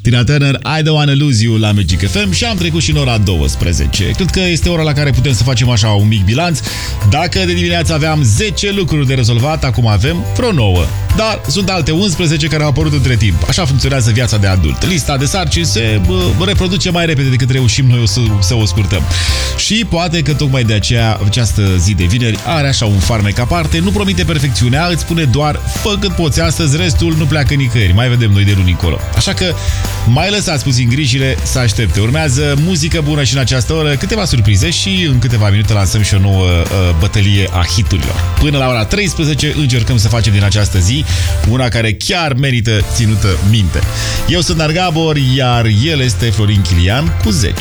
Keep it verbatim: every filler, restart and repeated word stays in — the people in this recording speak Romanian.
Tina Turner, I Don't Wanna Lose You la Magic F M și am trecut și în ora douăsprezece. Cred că este ora la care putem să facem așa un mic bilanț. Dacă de dimineață aveam zece lucruri de rezolvat, acum avem vreo nouă. Dar sunt alte unsprezece care au apărut între timp. Așa funcționează viața de adult. Lista de sarcini se bă, reproduce mai repede decât reușim noi să, să o scurtăm. Și poate că tocmai de aceea această zi de vineri are așa un farmec aparte, nu promite perfecțiunea, îți spune doar fă cât poți astăzi, restul nu pleacă nicăieri. Mai vedem noi de luni încolo. Așa că mai lăsați puțin grijile să aștepte. Urmează muzică bună și în această oră, câteva surprize și în câteva minute lansăm și o nouă uh, bătălie a hiturilor. Până la ora treisprezece încercăm să facem din această zi una care chiar merită ținută minte. Eu sunt Dar Gabor, iar el este Florin Chilian cu zece.